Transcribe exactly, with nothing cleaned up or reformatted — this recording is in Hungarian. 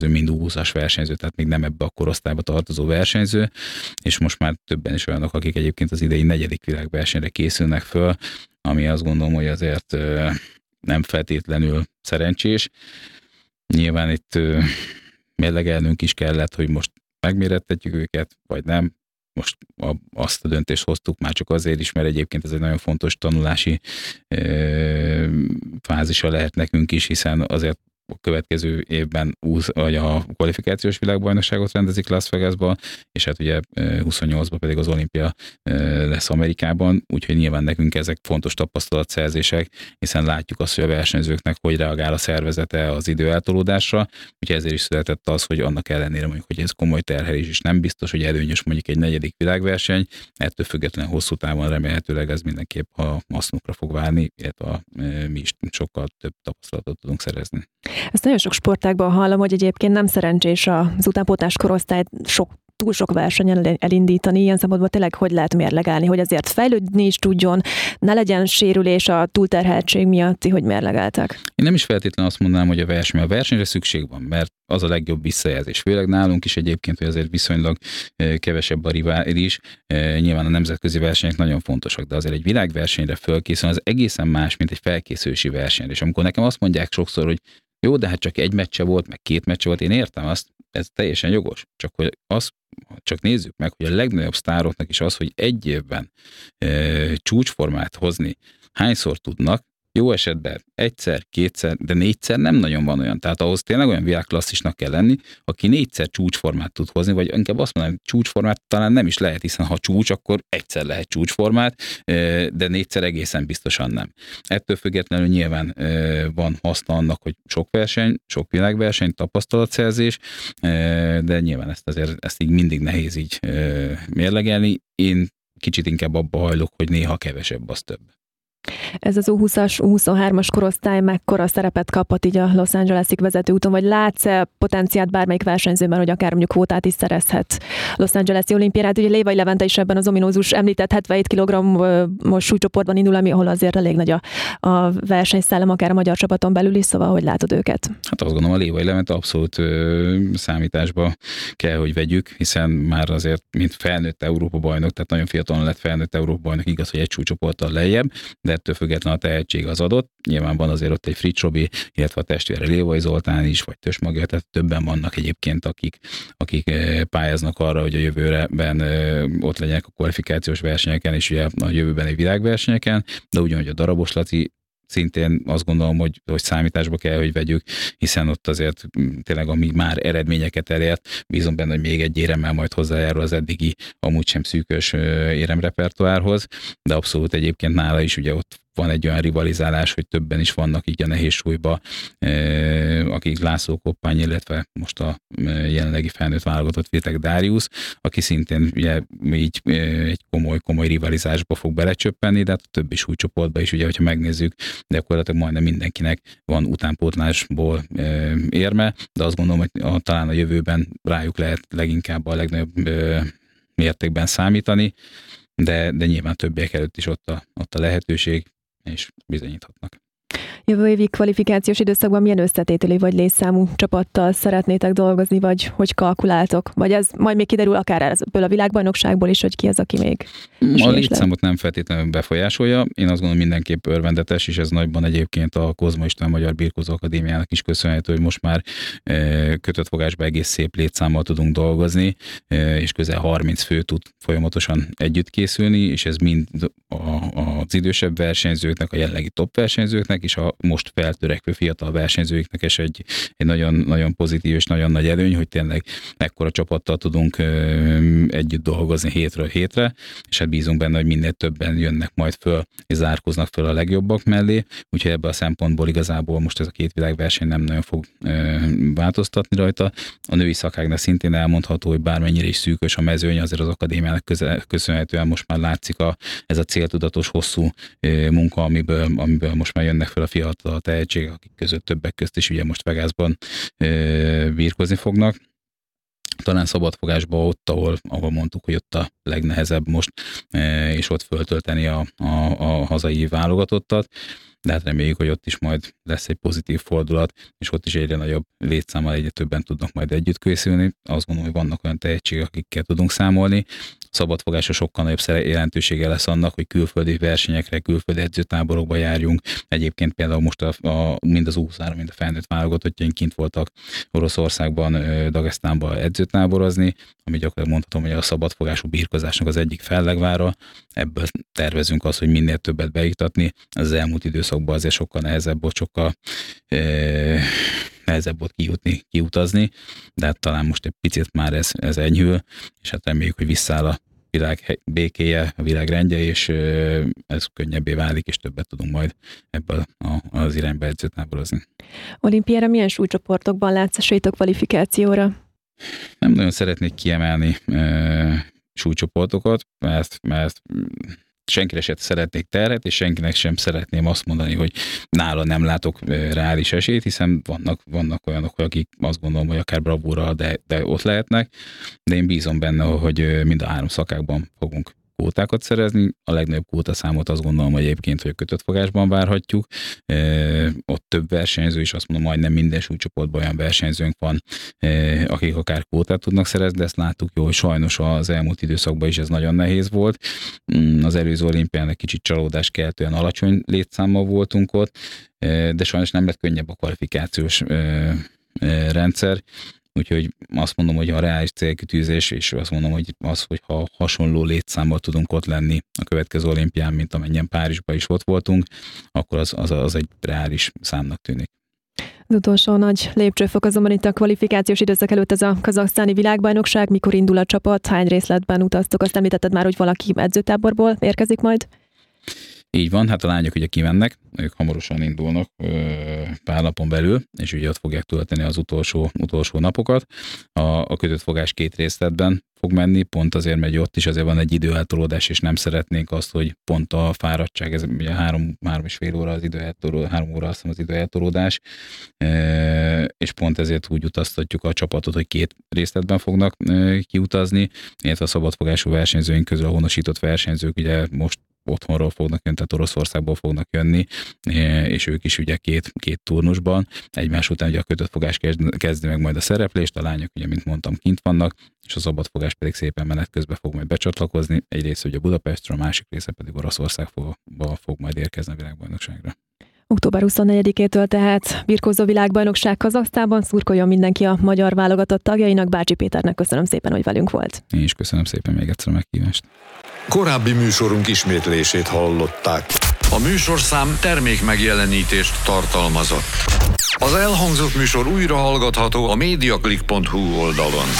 mind U húszas versenyző, tehát még nem ebbe a korosztályba tartozó versenyző, és most már többen is olyanok, akik egyébként az idei negyedik világversenyre készülnek föl, ami azt gondolom, hogy azért nem feltétlenül szerencsés. Nyilván itt mérlegelnünk is kellett, hogy most megmérettetjük őket, vagy nem. Most a, azt a döntést hoztuk már csak azért is, mert egyébként ez egy nagyon fontos tanulási ö, fázisa lehet nekünk is, hiszen azért a következő évben vagy a kvalifikációs világbajnokságot rendezik Las Vegasban, és hát ugye huszonnyolcban pedig az olimpia lesz Amerikában, úgyhogy nyilván nekünk ezek fontos tapasztalatszerzések, hiszen látjuk azt, hogy a versenyzőknek hogy reagál a szervezete az idő eltolódásra, úgyhogy ezért is született az, hogy annak ellenére mondjuk, hogy ez komoly terhelés is nem biztos, hogy előnyös mondjuk egy negyedik világverseny, ettől függetlenül hosszú távon remélhetőleg ez mindenképp a hasznukra fog válni, illetve mi is sokkal több tapasztalatot tudunk szerezni. Ezt nagyon sok sportágban hallom, hogy egyébként nem szerencsés az utánpótlás korosztályt sok, túl sok versenyen elindítani. Ilyen szempontból tényleg hogy lehet mérlegelni, hogy azért fejlődni is tudjon, ne legyen sérülés a túlterheltség miatti, hogy mérlegeltek? Én nem is feltétlenül azt mondanám, hogy a verseny. A versenyre szükség van, mert az a legjobb visszajelzés. Főleg nálunk is egyébként, hogy azért viszonylag kevesebb a rivális. Nyilván a nemzetközi versenyek nagyon fontosak, de azért egy világversenyre fölkészülni az egészen más, mint egy felkészülési versenyre. És amikor nekem azt mondják sokszor, hogy jó, de hát csak egy meccse volt, meg két meccse volt, én értem azt, ez teljesen jogos. Csak hogy azt, csak nézzük meg, hogy a legnagyobb sztároknak is az, hogy egy évben e, csúcsformát hozni, hányszor tudnak, jó esetben egyszer, kétszer, de négyszer nem nagyon van olyan. Tehát ahhoz tényleg olyan világklasszisnak kell lenni, aki négyszer csúcsformát tud hozni, vagy inkább azt mondanám, hogy csúcsformát talán nem is lehet, hiszen ha csúcs, akkor egyszer lehet csúcsformát, de négyszer egészen biztosan nem. Ettől függetlenül nyilván van haszna annak, hogy sok verseny, sok világverseny, tapasztalatszerzés, de nyilván ezt azért ezt így mindig nehéz így mérlegelni. Én kicsit inkább abba hajlok, hogy néha kevesebb, az több. Ez az U húszas, U huszonhármas korosztály mekkora szerepet kaphat így a Los Angeles-ig vezető úton, vagy látsz-e potenciált bármelyik versenyzőben, hogy akár mondjuk kvótát is szerezhet Los Angeles-i olimpiára? Hát ugye Lévai Levente is ebben az ominózus említett hetvenhét kilogrammos súlycsoportban indul, ami ahol azért elég nagy a, a versenyszellem, akár a magyar csapaton belül is, szóval hogy látod őket? Hát azt gondolom, a Lévai Levente abszolút ö, számításba kell, hogy vegyük, hiszen már azért, mint felnőtt Európa bajnok, tehát nagyon fiatalon lett felnőtt Európa bajnok, igaz, hogy egy súlycsoporttal lejjebb, de ettől függetlenül a tehetség az adott. Nyilván van azért ott egy Fritz Robi, illetve a testvére Lévai Zoltán is, vagy Tös Magja, tehát többen vannak egyébként, akik, akik pályáznak arra, hogy a jövőben ott legyenek a kvalifikációs versenyeken, és ugye a jövőbeni világversenyeken, de ugyanúgy a Darabos Laci szintén azt gondolom, hogy, hogy számításba kell, hogy vegyük, hiszen ott azért tényleg, ami már eredményeket elért, bízom benne, hogy még egy éremmel majd hozzájárul az eddigi amúgy sem szűkös éremrepertoárhoz, de abszolút egyébként nála is ugye ott van egy olyan rivalizálás, hogy többen is vannak így a nehéz súlyba, akik László Koppány, illetve most a jelenlegi felnőtt válogatott Vitek Dáriusz, aki szintén ugye így egy komoly-komoly rivalizásba fog belecsöppenni, de hát a többi súlycsoportban is, ugye, hogyha megnézzük, de gyakorlatilag majdnem mindenkinek van utánpótlásból érme, de azt gondolom, hogy a, talán a jövőben rájuk lehet leginkább a legnagyobb mértékben számítani, de, de nyilván többiek előtt is ott a, ott a lehetőség, és bizonyíthatnak. Jövő évi kvalifikációs időszakban milyen összetételi vagy létszámú csapattal szeretnétek dolgozni, vagy hogy kalkuláltok? Vagy ez majd még kiderül akár ebből a világbajnokságból is, hogy ki az, aki még A létszámot nem feltétlenül befolyásolja. Én azt gondolom, mindenképp örvendetes, és ez nagyban egyébként a Kozma István Magyar Birkózó Akadémiának is köszönhető, hogy most már kötött fogásba egész szép létszámmal tudunk dolgozni, és közel harminc fő tud folyamatosan együtt készülni, és ez mind az idősebb versenyzőknek, a jelenlegi top versenyzőknek, és a most feltörekvő fiatal versenyzőknek is egy, egy nagyon, nagyon pozitív és nagyon nagy előny, hogy tényleg ekkora csapattal tudunk ö, együtt dolgozni hétről hétre, és hát bízunk benne, hogy minél többen jönnek majd föl, és zárkoznak föl a legjobbak mellé, úgyhogy ebből a szempontból igazából most ez a két világverseny nem nagyon fog ö, változtatni rajta. A női szakágnak szintén elmondható, hogy bármennyire is szűkös a mezőny, azért az akadémiának köze, köszönhetően most már látszik a, ez a céltudatos, hosszú ö, munka, amiből, amiből most már jönnek fel a fiatal tehetségek, akik között többek közt is ugye most Vegasban birkózni fognak. Talán szabadfogásban ott, ahol, ahol mondtuk, hogy ott a legnehezebb most, és ott föltölteni a, a, a hazai válogatottat. de hát reméljük, hogy ott is majd lesz egy pozitív fordulat, és ott is egyre nagyobb létszámmal egyre többen tudnak majd együtt készülni. Azt gondolom, hogy vannak olyan tehetségek, akikkel tudunk számolni. Szabadfogásra sokkal nagyobb jelentősége lesz annak, hogy külföldi versenyekre, külföldi edzőtáborokba járjunk. Egyébként például most a, a, mind az U huszonhárom, mind a felnőtt válogatottjaink kint voltak Oroszországban, Dagesztánban edzőtáborozni, ami gyakorlatilag mondhatom, hogy a szabadfogású birkozásnak az egyik fellegvára. Ebből tervezünk azt, hogy minél többet beiktatni. Az elmúlt időszakban azért sokkal nehezebb volt, sokkal e, nehezebb volt kijutni, kiutazni, de hát talán most egy picit már ez, ez enyhül, és hát reméljük, hogy visszáll a világ békéje, a világ rendje, és ez könnyebbé válik, és többet tudunk majd ebből az irányba edzőtáborozni. Olimpiára milyen súlycsoportokban látsz esélyt a kvalifikációra? Nem nagyon szeretnék kiemelni e, súlycsoportokat, mert, mert senkire sem szeretnék terhet, és senkinek sem szeretném azt mondani, hogy nála nem látok reális esélyt, hiszen vannak, vannak olyanok, akik azt gondolom, hogy akár bravúra, de, de ott lehetnek, de én bízom benne, hogy mind a három szakákban fogunk kvótákat szerezni. A legnagyobb kvótaszámot azt gondolom hogy egyébként, hogy a kötött fogásban várhatjuk. E, ott több versenyző is, azt mondom, majdnem minden súlycsoportban olyan versenyzőnk van, e, akik akár kvótát tudnak szerezni, de ezt láttuk jó, hogy sajnos az elmúlt időszakban is ez nagyon nehéz volt. Az előző olimpiának kicsit csalódás keltően alacsony létszámmal voltunk ott, e, de sajnos nem lett könnyebb a kvalifikációs e, e, rendszer. Úgyhogy azt mondom, hogy a reális célkitűzés, és azt mondom, hogy az, hogy ha hasonló létszámmal tudunk ott lenni a következő olimpián, mint amennyien Párizsban is ott voltunk, akkor az, az, az egy reális számnak tűnik. Az utolsó nagy lépcsőfok azonban itt a kvalifikációs időszak előtt ez a kazaksztáni világbajnokság. Mikor indul a csapat? Hány részletben utaztok? Azt említetted már, hogy valaki edzőtáborból érkezik majd? Így van, hát a lányok ugye kimennek, ők hamarosan indulnak pár napon belül, és ugye ott fogják tölteni az utolsó, utolsó napokat. A, a kötött fogás két részletben fog menni, pont azért megy ott is, azért van egy időeltolódás, és nem szeretnénk azt, hogy pont a fáradtság, ez ugye három, három és fél óra az időeltolódás, három óra azt hiszem az időeltolódás, e, és pont ezért úgy utaztatjuk a csapatot, hogy két részletben fognak e, kiutazni, illetve a szabadfogású versenyzőink közül a honosított versenyzők ugye most otthonról fognak jönni, tehát Oroszországból fognak jönni, és ők is ugye két, két turnusban. Egymás után ugye a kötött fogás kezd, kezdi meg majd a szereplést, a lányok ugye, mint mondtam, kint vannak, és a szabadfogás pedig szépen menet közben fog majd becsatlakozni. Egy része ugye Budapestről, a másik része pedig Oroszországba fog majd érkezni a világbajnokságra. október huszonnegyedikétől tehát birkózó világbajnokság Kazahsztánban. Szurkoljon mindenki a magyar válogatott tagjainak. Bácsi Péternek köszönöm szépen, hogy velünk volt. Én is köszönöm szépen még egyszer a meghívást. Korábbi műsorunk ismétlését hallották. A műsorszám termék megjelenítést tartalmazott. Az elhangzott műsor újra hallgatható a mediaclick pont hu oldalon.